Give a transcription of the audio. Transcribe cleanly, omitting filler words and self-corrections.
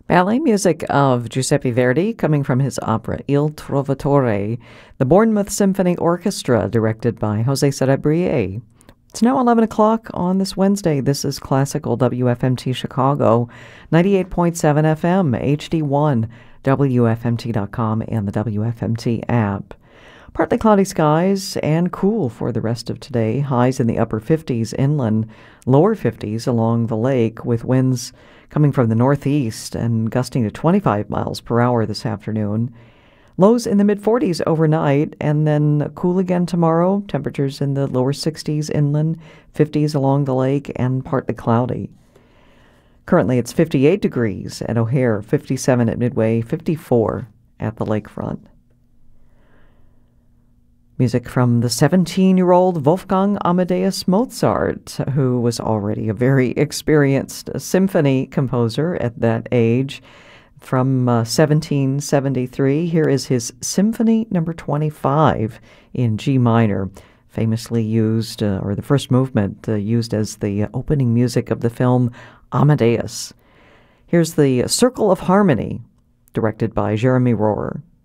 Ballet music of Giuseppe Verdi, coming from his opera Il Trovatore, the Bournemouth Symphony Orchestra, directed by Jose Sarabrie. It's now 11 o'clock on this Wednesday. This is Classical WFMT Chicago, 98.7 FM, HD1, WFMT.com, and the WFMT app. Partly cloudy skies and cool for the rest of today. Highs in the upper 50s inland, lower 50s along the lake, with winds coming from the northeast and gusting to 25 miles per hour this afternoon. Lows in the mid-40s overnight, and then cool again tomorrow. Temperatures in the lower 60s inland, 50s along the lake, and partly cloudy. Currently, it's 58 degrees at O'Hare, 57 at Midway, 54 at the lakefront. Music from the 17-year-old Wolfgang Amadeus Mozart, who was already a very experienced symphony composer at that age. From 1773, here is his Symphony No. 25 in G minor, famously used, or the first movement used as the opening music of the film Amadeus. Here's the Circle of Harmony, directed by Jeremy Rohrer.